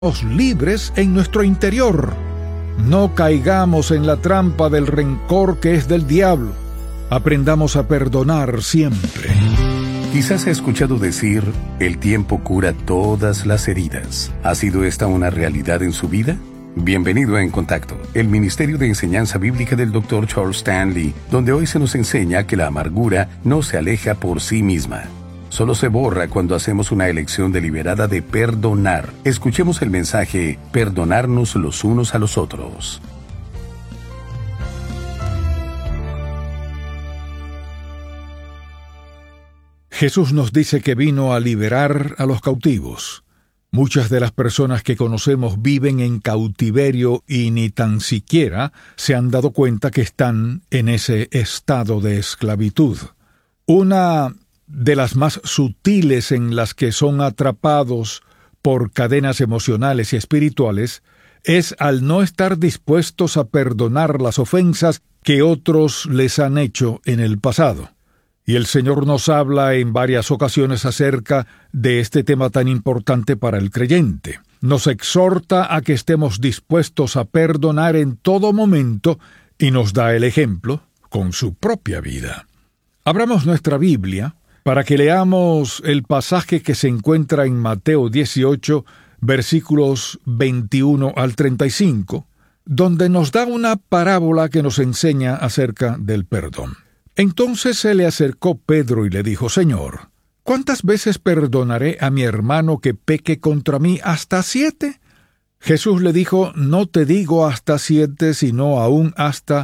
libres en nuestro interior. No caigamos en la trampa del rencor que es del diablo. Aprendamos a perdonar siempre. Quizás ha escuchado decir, el tiempo cura todas las heridas. ¿Ha sido esta una realidad en su vida? Bienvenido a En Contacto, el Ministerio de Enseñanza Bíblica del Dr. Charles Stanley, donde hoy se nos enseña que la amargura no se aleja por sí misma. Solo se borra cuando hacemos una elección deliberada de perdonar. Escuchemos el mensaje, perdonarnos los unos a los otros. Jesús nos dice que vino a liberar a los cautivos. Muchas de las personas que conocemos viven en cautiverio y ni tan siquiera se han dado cuenta que están en ese estado de esclavitud. Una de las más sutiles en las que son atrapados por cadenas emocionales y espirituales es al no estar dispuestos a perdonar las ofensas que otros les han hecho en el pasado. Y el Señor nos habla en varias ocasiones acerca de este tema tan importante para el creyente. Nos exhorta a que estemos dispuestos a perdonar en todo momento y nos da el ejemplo con su propia vida. Abramos nuestra Biblia para que leamos el pasaje que se encuentra en Mateo 18, versículos 21 al 35, donde nos da una parábola que nos enseña acerca del perdón. Entonces se le acercó Pedro y le dijo: Señor, ¿cuántas veces perdonaré a mi hermano que peque contra mí? ¿Hasta 7? Jesús le dijo: No te digo hasta 7, sino aún hasta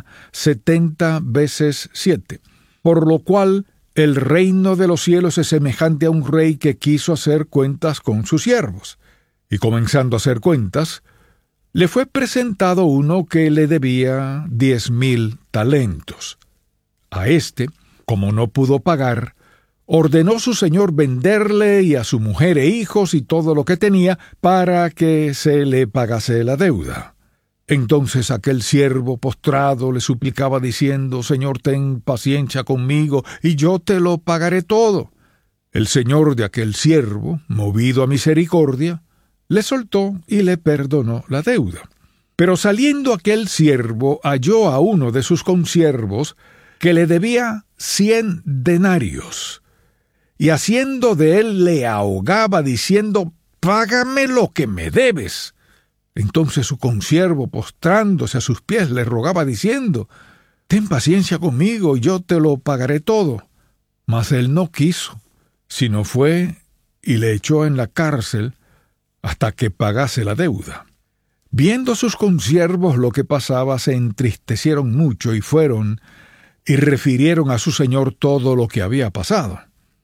70 veces 7. Por lo cual, el reino de los cielos es semejante a un rey que quiso hacer cuentas con sus siervos. Y comenzando a hacer cuentas, le fue presentado uno que le debía 10,000 talentos. A éste, como no pudo pagar, ordenó su señor venderle y a su mujer e hijos y todo lo que tenía para que se le pagase la deuda. Entonces aquel siervo postrado le suplicaba diciendo: Señor, ten paciencia conmigo y yo te lo pagaré todo. El señor de aquel siervo, movido a misericordia, le soltó y le perdonó la deuda. Pero saliendo aquel siervo halló a uno de sus consiervos que le debía 100 denarios, y haciendo de él le ahogaba diciendo: Págame lo que me debes. Entonces su consiervo, postrándose a sus pies, le rogaba diciendo: Ten paciencia conmigo y yo te lo pagaré todo. Mas él no quiso, sino fue y le echó en la cárcel hasta que pagase la deuda. Viendo sus consiervos lo que pasaba, se entristecieron mucho y fueron y refirieron a su señor todo lo que había pasado.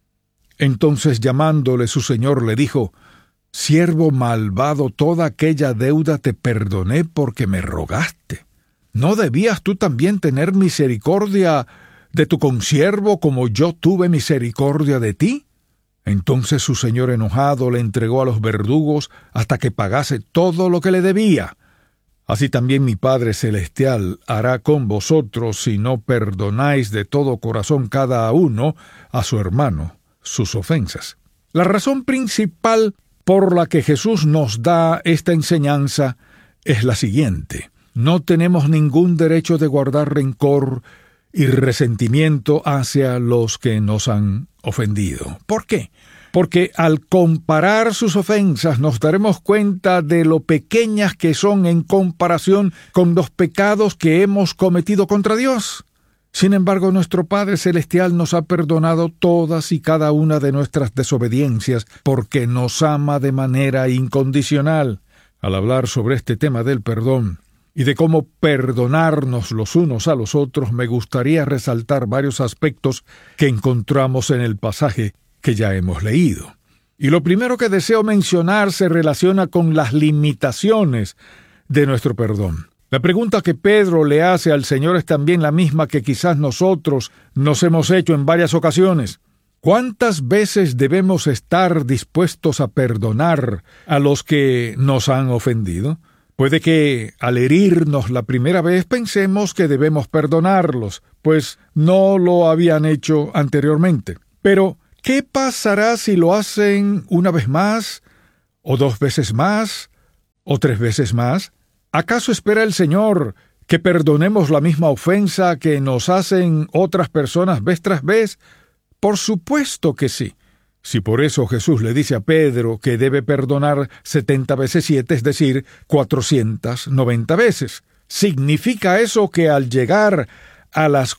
Entonces, llamándole su señor, le dijo: Siervo malvado, toda aquella deuda te perdoné porque me rogaste. ¿No debías tú también tener misericordia de tu consiervo como yo tuve misericordia de ti? Entonces su señor enojado le entregó a los verdugos hasta que pagase todo lo que le debía. Así también mi Padre Celestial hará con vosotros si no perdonáis de todo corazón cada uno a su hermano sus ofensas. La razón principal por la que Jesús nos da esta enseñanza es la siguiente: no tenemos ningún derecho de guardar rencor y resentimiento hacia los que nos han ofendido. ¿Por qué? Porque al comparar sus ofensas nos daremos cuenta de lo pequeñas que son en comparación con los pecados que hemos cometido contra Dios. Sin embargo, nuestro Padre Celestial nos ha perdonado todas y cada una de nuestras desobediencias porque nos ama de manera incondicional. Al hablar sobre este tema del perdón y de cómo perdonarnos los unos a los otros, me gustaría resaltar varios aspectos que encontramos en el pasaje que ya hemos leído. Y lo primero que deseo mencionar se relaciona con las limitaciones de nuestro perdón. La pregunta que Pedro le hace al Señor es también la misma que quizás nosotros nos hemos hecho en varias ocasiones. ¿Cuántas veces debemos estar dispuestos a perdonar a los que nos han ofendido? Puede que al herirnos la primera vez pensemos que debemos perdonarlos, pues no lo habían hecho anteriormente. Pero ¿qué pasará si lo hacen una vez más, o 2 veces más, ¿O 3 veces más? ¿Acaso espera el Señor que perdonemos la misma ofensa que nos hacen otras personas vez tras vez? Por supuesto que sí. Si por eso Jesús le dice a Pedro que debe perdonar 70 veces 7, es decir, 490 veces, ¿significa eso que al llegar a las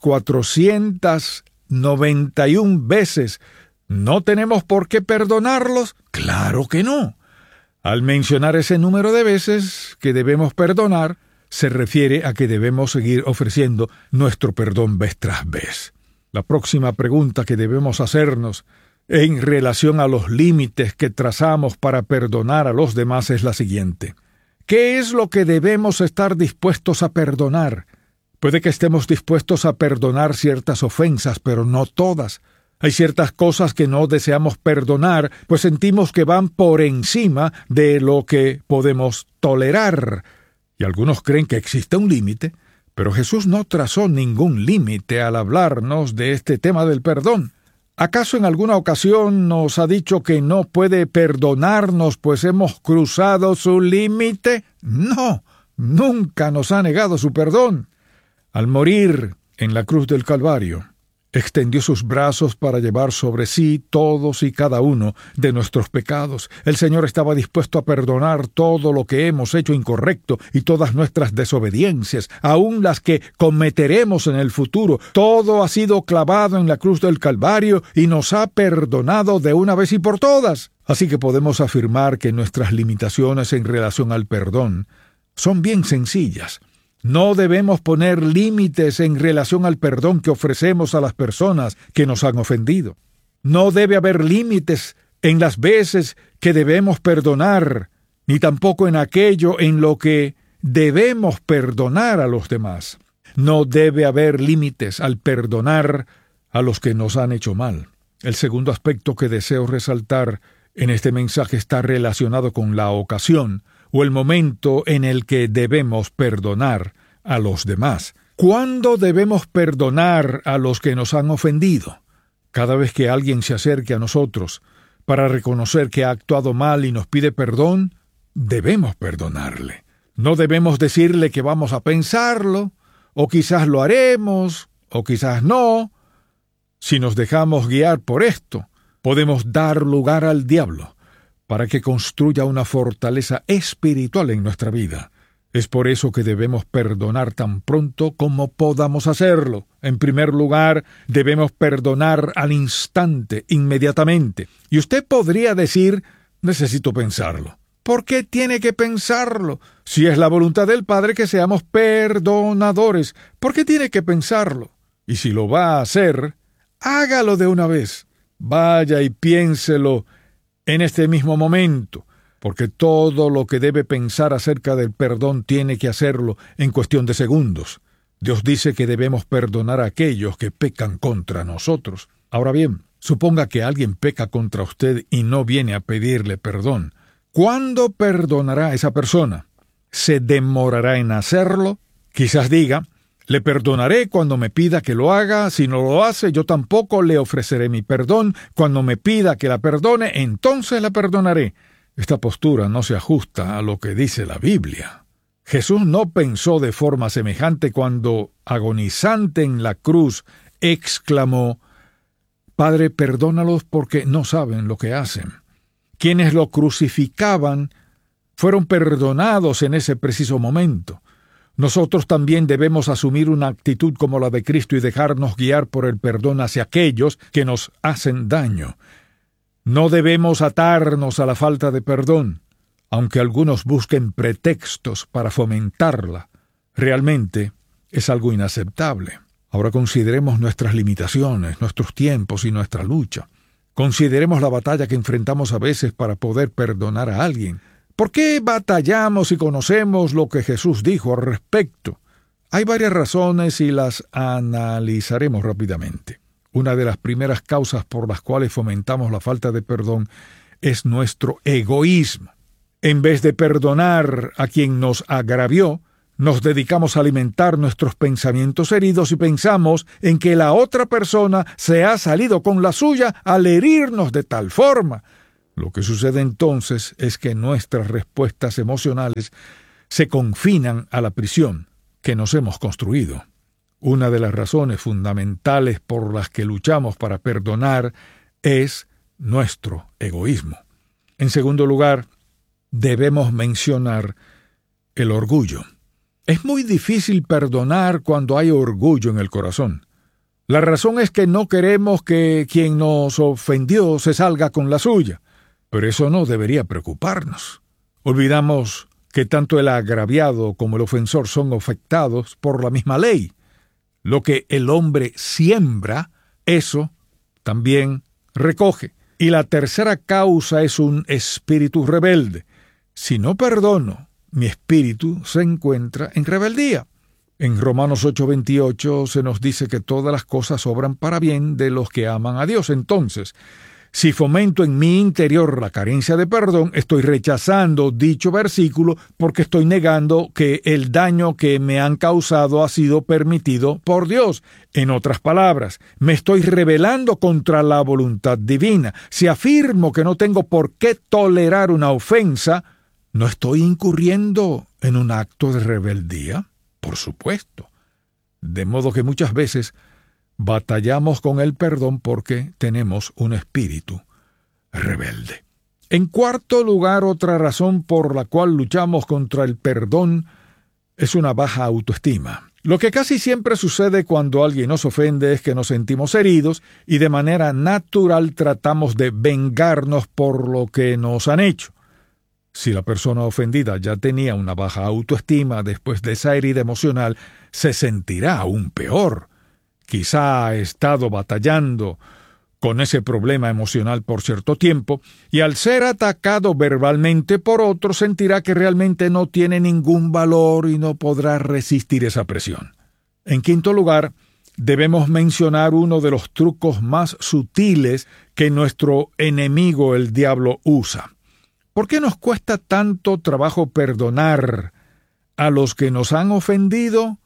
491 veces no tenemos por qué perdonarlos? Claro que no. Al mencionar ese número de veces que debemos perdonar, se refiere a que debemos seguir ofreciendo nuestro perdón vez tras vez. La próxima pregunta que debemos hacernos en relación a los límites que trazamos para perdonar a los demás es la siguiente. ¿Qué es lo que debemos estar dispuestos a perdonar? Puede que estemos dispuestos a perdonar ciertas ofensas, pero no todas. Hay ciertas cosas que no deseamos perdonar, pues sentimos que van por encima de lo que podemos tolerar. Y algunos creen que existe un límite, pero Jesús no trazó ningún límite al hablarnos de este tema del perdón. ¿Acaso en alguna ocasión nos ha dicho que no puede perdonarnos pues hemos cruzado su límite? No, nunca nos ha negado su perdón. Al morir en la cruz del Calvario, extendió sus brazos para llevar sobre sí todos y cada uno de nuestros pecados. El Señor estaba dispuesto a perdonar todo lo que hemos hecho incorrecto y todas nuestras desobediencias, aun las que cometeremos en el futuro. Todo ha sido clavado en la cruz del Calvario y nos ha perdonado de una vez y por todas. Así que podemos afirmar que nuestras limitaciones en relación al perdón son bien sencillas. No debemos poner límites en relación al perdón que ofrecemos a las personas que nos han ofendido. No debe haber límites en las veces que debemos perdonar, ni tampoco en aquello en lo que debemos perdonar a los demás. No debe haber límites al perdonar a los que nos han hecho mal. El segundo aspecto que deseo resaltar en este mensaje está relacionado con la ocasión o el momento en el que debemos perdonar a los demás. ¿Cuándo debemos perdonar a los que nos han ofendido? Cada vez que alguien se acerque a nosotros para reconocer que ha actuado mal y nos pide perdón, debemos perdonarle. No debemos decirle que vamos a pensarlo, o quizás lo haremos, o quizás no. Si nos dejamos guiar por esto, podemos dar lugar al diablo para que construya una fortaleza espiritual en nuestra vida. Es por eso que debemos perdonar tan pronto como podamos hacerlo. En primer lugar, debemos perdonar al instante, inmediatamente. Y usted podría decir, necesito pensarlo. ¿Por qué tiene que pensarlo? Si es la voluntad del Padre que seamos perdonadores, ¿por qué tiene que pensarlo? Y si lo va a hacer, hágalo de una vez. Vaya y piénselo en este mismo momento, porque todo lo que debe pensar acerca del perdón tiene que hacerlo en cuestión de segundos. Dios dice que debemos perdonar a aquellos que pecan contra nosotros. Ahora bien, suponga que alguien peca contra usted y no viene a pedirle perdón. ¿Cuándo perdonará a esa persona? ¿Se demorará en hacerlo? Quizás diga, le perdonaré cuando me pida que lo haga. Si no lo hace, yo tampoco le ofreceré mi perdón. Cuando me pida que la perdone, entonces la perdonaré. Esta postura no se ajusta a lo que dice la Biblia. Jesús no pensó de forma semejante cuando, agonizante en la cruz, exclamó, «Padre, perdónalos porque no saben lo que hacen». Quienes lo crucificaban fueron perdonados en ese preciso momento. Nosotros también debemos asumir una actitud como la de Cristo y dejarnos guiar por el perdón hacia aquellos que nos hacen daño. No debemos atarnos a la falta de perdón, aunque algunos busquen pretextos para fomentarla. Realmente es algo inaceptable. Ahora consideremos nuestras limitaciones, nuestros tiempos y nuestra lucha. Consideremos la batalla que enfrentamos a veces para poder perdonar a alguien. ¿Por qué batallamos si conocemos lo que Jesús dijo al respecto? Hay varias razones y las analizaremos rápidamente. Una de las primeras causas por las cuales fomentamos la falta de perdón es nuestro egoísmo. En vez de perdonar a quien nos agravió, nos dedicamos a alimentar nuestros pensamientos heridos y pensamos en que la otra persona se ha salido con la suya al herirnos de tal forma. Lo que sucede entonces es que nuestras respuestas emocionales se confinan a la prisión que nos hemos construido. Una de las razones fundamentales por las que luchamos para perdonar es nuestro egoísmo. En segundo lugar, debemos mencionar el orgullo. Es muy difícil perdonar cuando hay orgullo en el corazón. La razón es que no queremos que quien nos ofendió se salga con la suya, pero eso no debería preocuparnos. Olvidamos que tanto el agraviado como el ofensor son afectados por la misma ley. Lo que el hombre siembra, eso también recoge. Y la tercera causa es un espíritu rebelde. Si no perdono, mi espíritu se encuentra en rebeldía. En Romanos 8:28 se nos dice que todas las cosas obran para bien de los que aman a Dios. Entonces, si fomento en mi interior la carencia de perdón, estoy rechazando dicho versículo porque estoy negando que el daño que me han causado ha sido permitido por Dios. En otras palabras, me estoy rebelando contra la voluntad divina. Si afirmo que no tengo por qué tolerar una ofensa, ¿no estoy incurriendo en un acto de rebeldía? Por supuesto. De modo que muchas veces batallamos con el perdón porque tenemos un espíritu rebelde. En cuarto lugar, otra razón por la cual luchamos contra el perdón es una baja autoestima. Lo que casi siempre sucede cuando alguien nos ofende es que nos sentimos heridos y de manera natural tratamos de vengarnos por lo que nos han hecho. Si la persona ofendida ya tenía una baja autoestima después de esa herida emocional, se sentirá aún peor. Quizá ha estado batallando con ese problema emocional por cierto tiempo, y al ser atacado verbalmente por otro, sentirá que realmente no tiene ningún valor y no podrá resistir esa presión. En quinto lugar, debemos mencionar uno de los trucos más sutiles que nuestro enemigo, el diablo, usa. ¿Por qué nos cuesta tanto trabajo perdonar a los que nos han ofendido?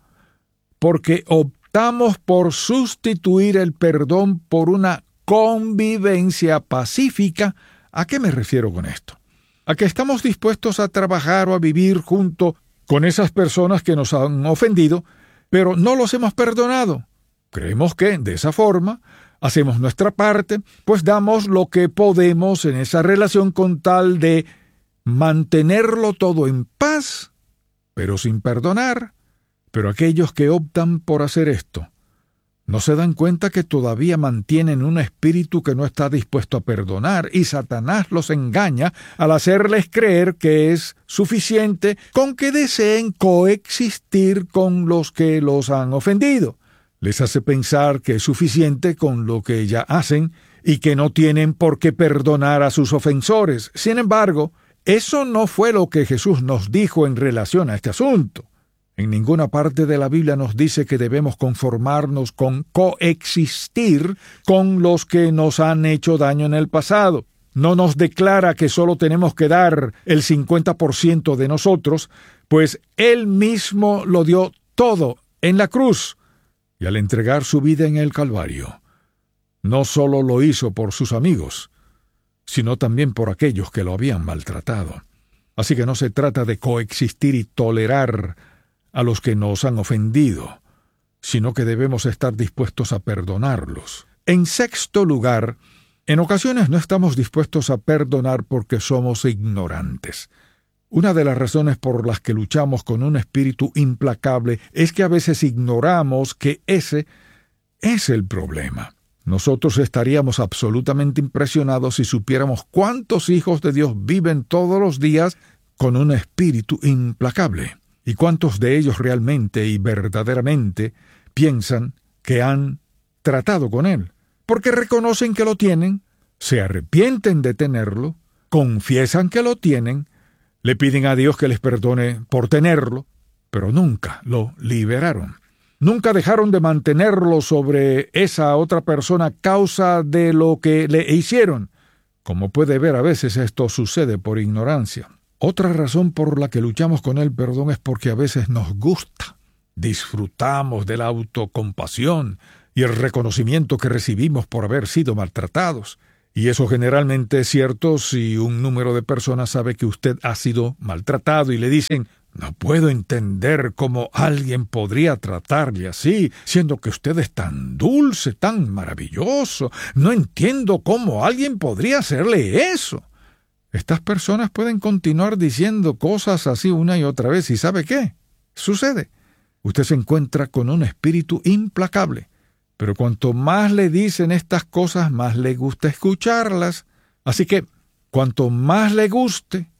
Porque optamos por sustituir el perdón por una convivencia pacífica. ¿A qué me refiero con esto? A que estamos dispuestos a trabajar o a vivir junto con esas personas que nos han ofendido, pero no los hemos perdonado. Creemos que, de esa forma, hacemos nuestra parte, pues damos lo que podemos en esa relación con tal de mantenerlo todo en paz, pero sin perdonar. Pero aquellos que optan por hacer esto, no se dan cuenta que todavía mantienen un espíritu que no está dispuesto a perdonar, y Satanás los engaña al hacerles creer que es suficiente con que deseen coexistir con los que los han ofendido. Les hace pensar que es suficiente con lo que ya hacen y que no tienen por qué perdonar a sus ofensores. Sin embargo, eso no fue lo que Jesús nos dijo en relación a este asunto. En ninguna parte de la Biblia nos dice que debemos conformarnos con coexistir con los que nos han hecho daño en el pasado. No nos declara que solo tenemos que dar el 50% de nosotros, pues Él mismo lo dio todo en la cruz. Y al entregar su vida en el Calvario, no solo lo hizo por sus amigos, sino también por aquellos que lo habían maltratado. Así que no se trata de coexistir y tolerar a los que nos han ofendido, sino que debemos estar dispuestos a perdonarlos. En sexto lugar, en ocasiones no estamos dispuestos a perdonar porque somos ignorantes. Una de las razones por las que luchamos con un espíritu implacable es que a veces ignoramos que ese es el problema. Nosotros estaríamos absolutamente impresionados si supiéramos cuántos hijos de Dios viven todos los días con un espíritu implacable, y cuántos de ellos realmente y verdaderamente piensan que han tratado con él, porque reconocen que lo tienen, se arrepienten de tenerlo, confiesan que lo tienen, le piden a Dios que les perdone por tenerlo, pero nunca lo liberaron. Nunca dejaron de mantenerlo sobre esa otra persona a causa de lo que le hicieron. Como puede ver, a veces esto sucede por ignorancia. Otra razón por la que luchamos con el perdón es porque a veces nos gusta. Disfrutamos de la autocompasión y el reconocimiento que recibimos por haber sido maltratados. Y eso generalmente es cierto si un número de personas sabe que usted ha sido maltratado y le dicen: no puedo entender cómo alguien podría tratarle así, siendo que usted es tan dulce, tan maravilloso. No entiendo cómo alguien podría hacerle eso. Estas personas pueden continuar diciendo cosas así una y otra vez. ¿Y sabe qué? Sucede. Usted se encuentra con un espíritu implacable. Pero cuanto más le dicen estas cosas, más le gusta escucharlas. Así que, cuanto más le guste,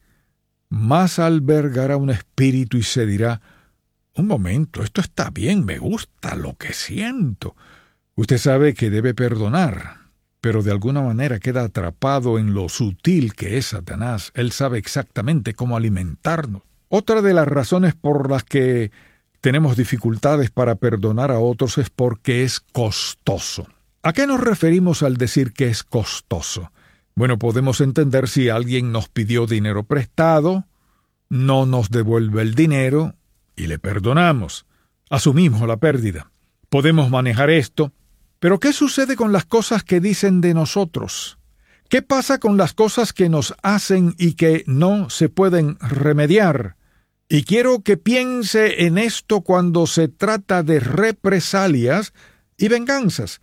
más albergará un espíritu y se dirá: un momento, esto está bien, me gusta lo que siento. Usted sabe que debe perdonar, pero de alguna manera queda atrapado en lo sutil que es Satanás. Él sabe exactamente cómo alimentarnos. Otra de las razones por las que tenemos dificultades para perdonar a otros es porque es costoso. ¿A qué nos referimos al decir que es costoso? Bueno, podemos entender si alguien nos pidió dinero prestado, no nos devuelve el dinero y le perdonamos. Asumimos la pérdida. Podemos manejar esto. Pero ¿qué sucede con las cosas que dicen de nosotros? ¿Qué pasa con las cosas que nos hacen y que no se pueden remediar? Y quiero que piense en esto cuando se trata de represalias y venganzas.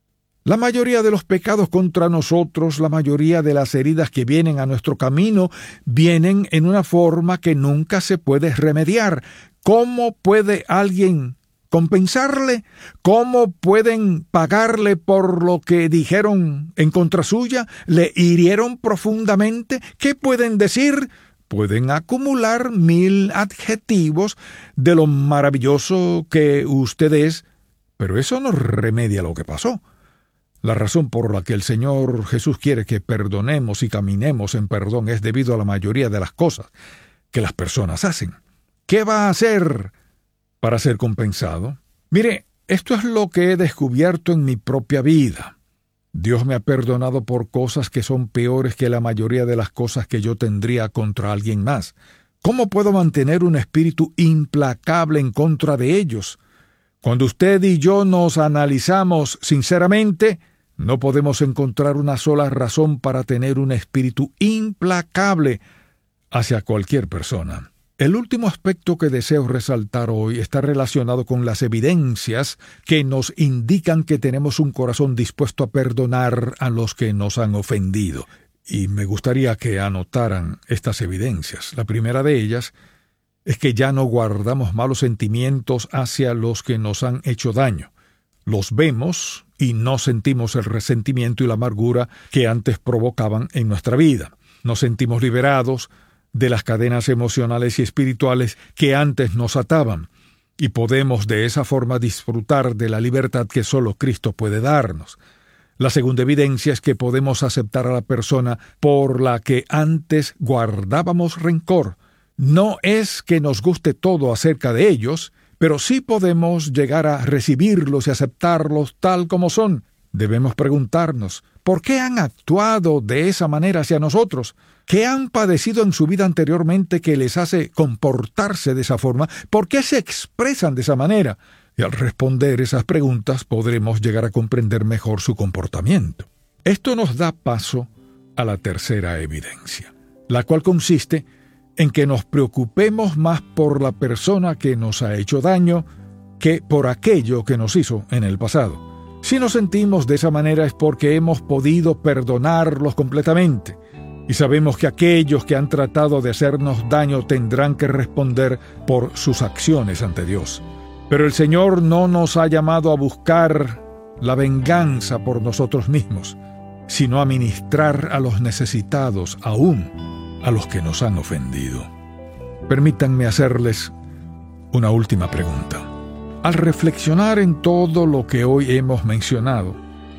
La mayoría de los pecados contra nosotros, la mayoría de las heridas que vienen a nuestro camino, vienen en una forma que nunca se puede remediar. ¿Cómo puede alguien compensarle? ¿Cómo pueden pagarle por lo que dijeron en contra suya? ¿Le hirieron profundamente? ¿Qué pueden decir? Pueden acumular 1000 adjetivos de lo maravilloso que usted es, pero eso no remedia lo que pasó. La razón por la que el Señor Jesús quiere que perdonemos y caminemos en perdón es debido a la mayoría de las cosas que las personas hacen. ¿Qué va a hacer para ser compensado? Mire, esto es lo que he descubierto en mi propia vida. Dios me ha perdonado por cosas que son peores que la mayoría de las cosas que yo tendría contra alguien más. ¿Cómo puedo mantener un espíritu implacable en contra de ellos? Cuando usted y yo nos analizamos sinceramente, no podemos encontrar una sola razón para tener un espíritu implacable hacia cualquier persona. El último aspecto que deseo resaltar hoy está relacionado con las evidencias que nos indican que tenemos un corazón dispuesto a perdonar a los que nos han ofendido. Y me gustaría que anotaran estas evidencias. La primera de ellas es que ya no guardamos malos sentimientos hacia los que nos han hecho daño. Los vemos y no sentimos el resentimiento y la amargura que antes provocaban en nuestra vida. Nos sentimos liberados de las cadenas emocionales y espirituales que antes nos ataban, y podemos de esa forma disfrutar de la libertad que solo Cristo puede darnos. La segunda evidencia es que podemos aceptar a la persona por la que antes guardábamos rencor. No es que nos guste todo acerca de ellos, pero sí podemos llegar a recibirlos y aceptarlos tal como son. Debemos preguntarnos, ¿por qué han actuado de esa manera hacia nosotros? ¿Qué han padecido en su vida anteriormente que les hace comportarse de esa forma? ¿Por qué se expresan de esa manera? Y al responder esas preguntas podremos llegar a comprender mejor su comportamiento. Esto nos da paso a la tercera evidencia, la cual consiste en que nos preocupemos más por la persona que nos ha hecho daño que por aquello que nos hizo en el pasado. Si nos sentimos de esa manera es porque hemos podido perdonarlos completamente. Y sabemos que aquellos que han tratado de hacernos daño tendrán que responder por sus acciones ante Dios. Pero el Señor no nos ha llamado a buscar la venganza por nosotros mismos, sino a ministrar a los necesitados, aún a los que nos han ofendido. Permítanme hacerles una última pregunta. Al reflexionar en todo lo que hoy hemos mencionado,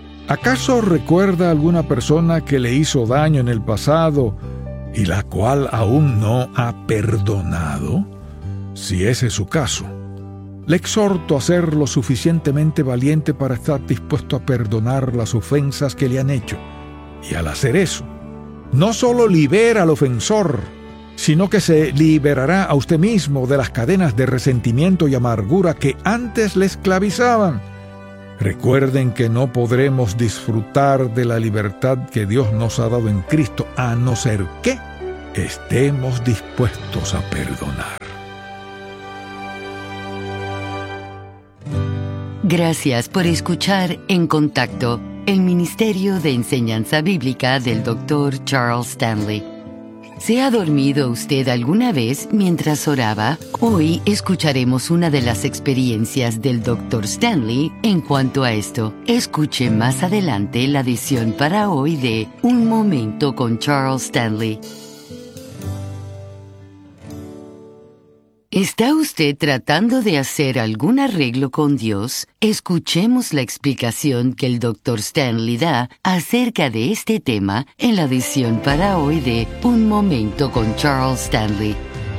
¿acaso recuerda alguna persona que le hizo daño en el pasado y la cual aún no ha perdonado? Si ese es su caso, le exhorto a ser lo suficientemente valiente para estar dispuesto a perdonar las ofensas que le han hecho. Y al hacer eso, no solo libera al ofensor, sino que se liberará a usted mismo de las cadenas de resentimiento y amargura que antes le esclavizaban. Recuerden que no podremos disfrutar de la libertad que Dios nos ha dado en Cristo a no ser que estemos dispuestos a perdonar. Gracias por escuchar En Contacto, el Ministerio de Enseñanza Bíblica del Dr. Charles Stanley. ¿Se ha dormido usted alguna vez mientras oraba? Hoy escucharemos una de las experiencias del Dr. Stanley en cuanto a esto. Escuche más adelante la edición para hoy de Un Momento con Charles Stanley. ¿Está usted tratando de hacer algún arreglo con Dios? Escuchemos la explicación que el Dr. Stanley da acerca de este tema en la edición para hoy de Un Momento con Charles Stanley.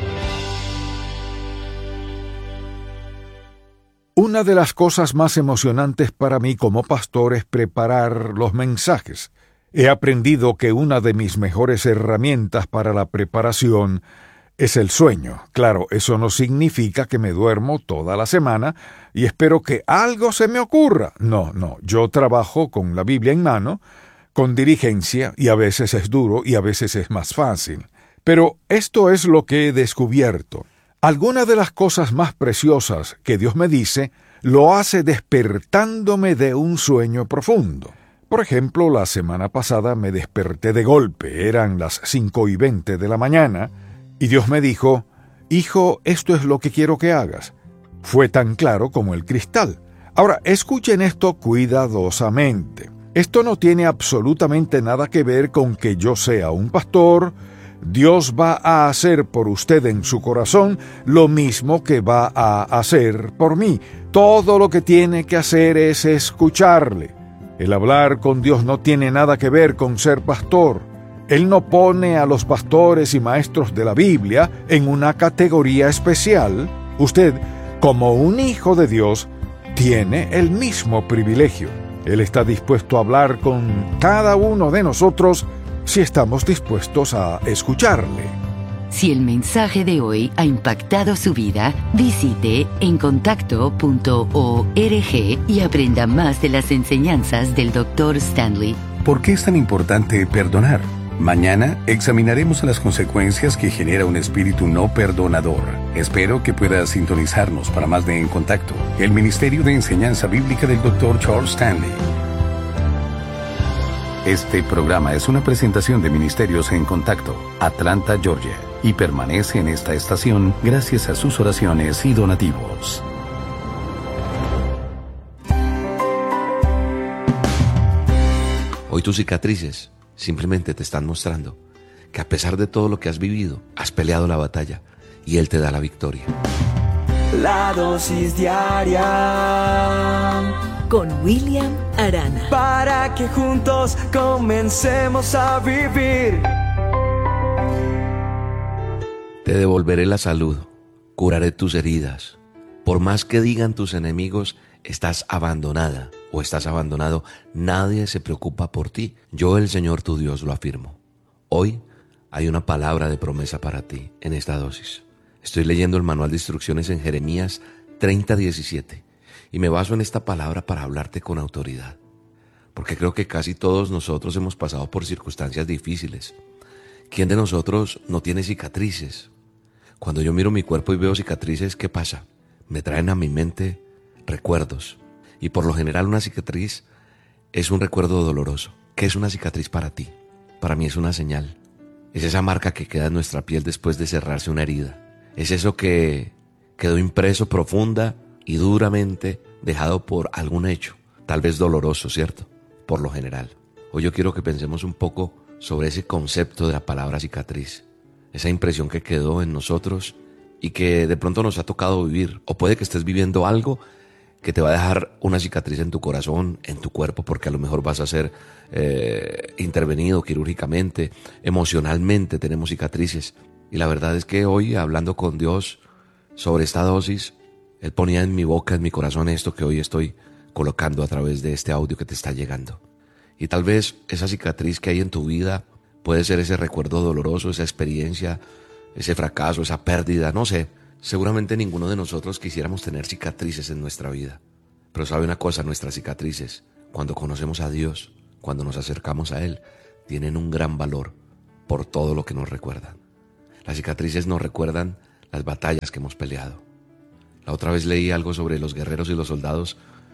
Una de las cosas más emocionantes para mí como pastor es preparar los mensajes. He aprendido que una de mis mejores herramientas para la preparación es el sueño. Claro, eso no significa que me duermo toda la semana y espero que algo se me ocurra. No, yo trabajo con la Biblia en mano, con diligencia, y a veces es duro y a veces es más fácil. Pero esto es lo que he descubierto. Algunas de las cosas más preciosas que Dios me dice, lo hace despertándome de un sueño profundo. Por ejemplo, la semana pasada me desperté de golpe, eran las 5:20 de la mañana, y Dios me dijo: «Hijo, esto es lo que quiero que hagas». Fue tan claro como el cristal. Ahora, escuchen esto cuidadosamente. Esto no tiene absolutamente nada que ver con que yo sea un pastor. Dios va a hacer por usted en su corazón lo mismo que va a hacer por mí. Todo lo que tiene que hacer es escucharle. El hablar con Dios no tiene nada que ver con ser pastor. Él no pone a los pastores y maestros de la Biblia en una categoría especial. Usted, como un hijo de Dios, tiene el mismo privilegio. Él está dispuesto a hablar con cada uno de nosotros si estamos dispuestos a escucharle. Si el mensaje de hoy ha impactado su vida, visite encontacto.org y aprenda más de las enseñanzas del Dr. Stanley. ¿Por qué es tan importante perdonar? Mañana examinaremos las consecuencias que genera un espíritu no perdonador. Espero que pueda sintonizarnos para más de En Contacto, el Ministerio de Enseñanza Bíblica del Dr. Charles Stanley. Este programa es una presentación de Ministerios En Contacto, Atlanta, Georgia, y permanece en esta estación gracias a sus oraciones y donativos. Hoy tus cicatrices simplemente te están mostrando que a pesar de todo lo que has vivido, has peleado la batalla y Él te da la victoria. La dosis diaria con William Arana, para que juntos comencemos a vivir. Te devolveré la salud, curaré tus heridas. Por más que digan tus enemigos, estás abandonada o estás abandonado, nadie se preocupa por ti. Yo, el Señor tu Dios, lo afirmo. Hoy hay una palabra de promesa para ti en esta dosis. Estoy leyendo el manual de instrucciones en Jeremías 30:17 y me baso en esta palabra para hablarte con autoridad, porque creo que casi todos nosotros hemos pasado por circunstancias difíciles. ¿Quién de nosotros no tiene cicatrices? Cuando yo miro mi cuerpo y veo cicatrices, ¿qué pasa? Me traen a mi mente recuerdos, y por lo general una cicatriz es un recuerdo doloroso. ¿Qué es una cicatriz para ti? Para mí es una señal. Es esa marca que queda en nuestra piel después de cerrarse una herida. Es eso que quedó impreso profunda y duramente, dejado por algún hecho, tal vez doloroso, ¿cierto? Por lo general. Hoy yo quiero que pensemos un poco sobre ese concepto de la palabra cicatriz, esa impresión que quedó en nosotros y que de pronto nos ha tocado vivir, o puede que estés viviendo algo que te va a dejar una cicatriz en tu corazón, en tu cuerpo, porque a lo mejor vas a ser intervenido quirúrgicamente, emocionalmente tenemos cicatrices. Y la verdad es que hoy, hablando con Dios sobre esta dosis, Él ponía en mi boca, en mi corazón, esto que hoy estoy colocando a través de este audio que te está llegando. Y tal vez esa cicatriz que hay en tu vida puede ser ese recuerdo doloroso, esa experiencia, ese fracaso, esa pérdida, no sé. Seguramente ninguno de nosotros quisiéramos tener cicatrices en nuestra vida, Pero sabe una cosa, nuestras cicatrices, cuando conocemos a Dios, cuando nos acercamos a Él, tienen un gran valor por todo lo que nos recuerdan. Las cicatrices nos recuerdan las batallas que hemos peleado. La otra vez leí algo sobre los guerreros y los soldados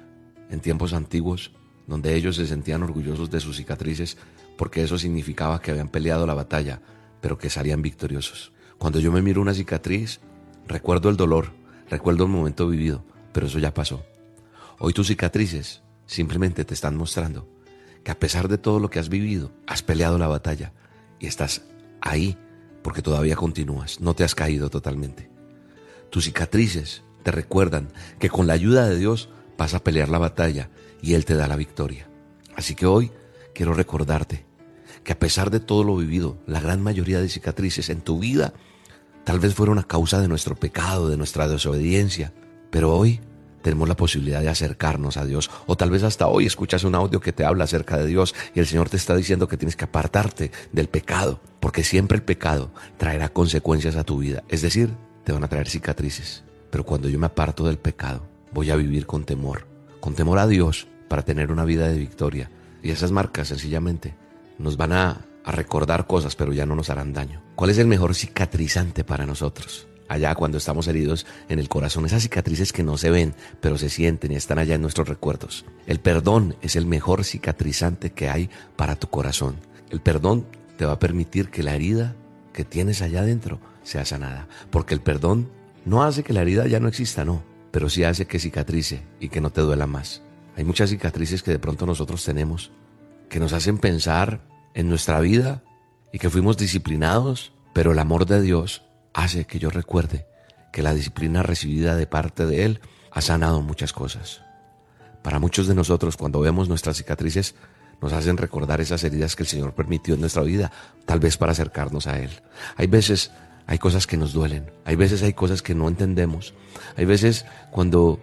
en tiempos antiguos, donde ellos se sentían orgullosos de sus cicatrices porque eso significaba que habían peleado la batalla, pero que salían victoriosos. Cuando yo me miro una cicatriz, recuerdo el dolor, recuerdo el momento vivido, pero eso ya pasó. Hoy tus cicatrices simplemente te están mostrando que a pesar de todo lo que has vivido, has peleado la batalla y estás ahí porque todavía continúas, no te has caído totalmente. Tus cicatrices te recuerdan que con la ayuda de Dios vas a pelear la batalla y Él te da la victoria. Así que hoy quiero recordarte que a pesar de todo lo vivido, la gran mayoría de cicatrices en tu vida tal vez fueron a causa de nuestro pecado, de nuestra desobediencia, pero hoy tenemos la posibilidad de acercarnos a Dios, o tal vez hasta hoy escuchas un audio que te habla acerca de Dios y el Señor te está diciendo que tienes que apartarte del pecado, porque siempre el pecado traerá consecuencias a tu vida, es decir, te van a traer cicatrices. Pero cuando yo me aparto del pecado, voy a vivir con temor a Dios para tener una vida de victoria. Y esas marcas sencillamente nos van a recordar cosas, pero ya no nos harán daño. ¿Cuál es el mejor cicatrizante para nosotros? Allá cuando estamos heridos en el corazón, esas cicatrices que no se ven, pero se sienten y están allá en nuestros recuerdos. El perdón es el mejor cicatrizante que hay para tu corazón. El perdón te va a permitir que la herida que tienes allá adentro sea sanada, porque el perdón no hace que la herida ya no exista, no, pero sí hace que cicatrice y que no te duela más. Hay muchas cicatrices que de pronto nosotros tenemos, que nos hacen pensar en nuestra vida y que fuimos disciplinados, pero el amor de Dios hace que yo recuerde que la disciplina recibida de parte de Él ha sanado muchas cosas. Para muchos de nosotros, cuando vemos nuestras cicatrices, nos hacen recordar esas heridas que el Señor permitió en nuestra vida, tal vez para acercarnos a Él. Hay veces hay cosas que nos duelen, hay veces hay cosas que no entendemos, hay veces cuando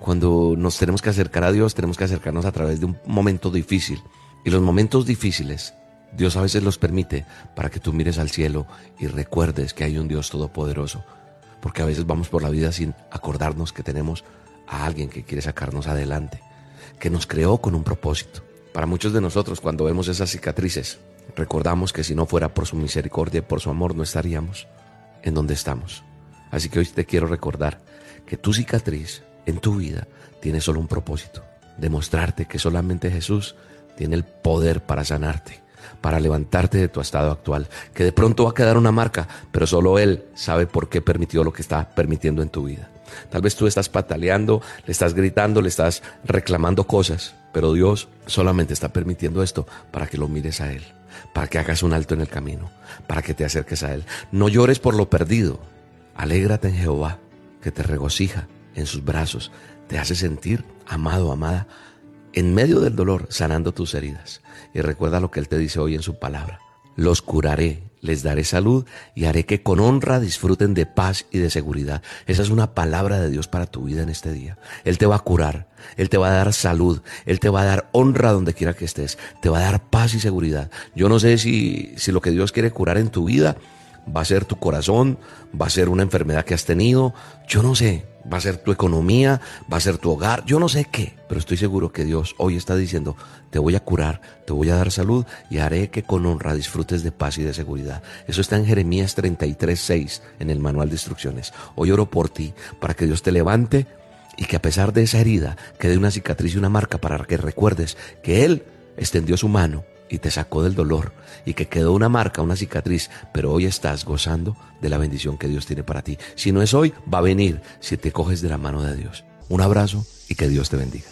nos tenemos que acercar a Dios, tenemos que acercarnos a través de un momento difícil. Y los momentos difíciles, Dios a veces los permite para que tú mires al cielo y recuerdes que hay un Dios todopoderoso. Porque a veces vamos por la vida sin acordarnos que tenemos a alguien que quiere sacarnos adelante, que nos creó con un propósito. Para muchos de nosotros, cuando vemos esas cicatrices, recordamos que si no fuera por su misericordia y por su amor, no estaríamos en donde estamos. Así que hoy te quiero recordar que tu cicatriz en tu vida tiene solo un propósito: demostrarte que solamente Jesús tiene el poder para sanarte, para levantarte de tu estado actual, que de pronto va a quedar una marca, pero solo Él sabe por qué permitió lo que está permitiendo en tu vida. Tal vez tú estás pataleando, le estás gritando, le estás reclamando cosas, pero Dios solamente está permitiendo esto para que lo mires a Él, para que hagas un alto en el camino, para que te acerques a Él. No llores por lo perdido, alégrate en Jehová, que te regocija en sus brazos, te hace sentir amado, amada, en medio del dolor, sanando tus heridas. Y recuerda lo que Él te dice hoy en su palabra: los curaré, les daré salud y haré que con honra disfruten de paz y de seguridad. Esa es una palabra de Dios para tu vida en este día. Él te va a curar, Él te va a dar salud, Él te va a dar honra donde quiera que estés, te va a dar paz y seguridad. Yo no sé si lo que Dios quiere curar en tu vida va a ser tu corazón, va a ser una enfermedad que has tenido, yo no sé, va a ser tu economía, va a ser tu hogar, yo no sé qué, pero estoy seguro que Dios hoy está diciendo: te voy a curar, te voy a dar salud y haré que con honra disfrutes de paz y de seguridad. Eso está en Jeremías 33:6 en el manual de instrucciones. Hoy oro por ti para que Dios te levante y que a pesar de esa herida quede una cicatriz y una marca para que recuerdes que Él extendió su mano y te sacó del dolor y que quedó una marca, una cicatriz, pero hoy estás gozando de la bendición que Dios tiene para ti. Si no es hoy, va a venir si te coges de la mano de Dios. Un abrazo y que Dios te bendiga.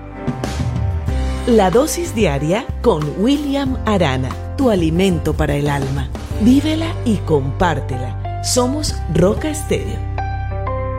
La dosis diaria con William Arana, tu alimento para el alma. Vívela y compártela. Somos Roca Estéreo.